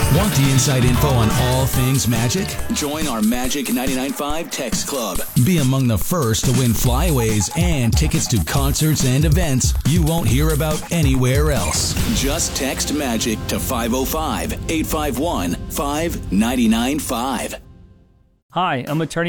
Want the inside info on all things Magic? Join our Magic 99.5 Text Club. Be among the first to win flyaways and tickets to concerts and events you won't hear about anywhere else. Just text Magic to 505-851-5995. Hi, I'm attorney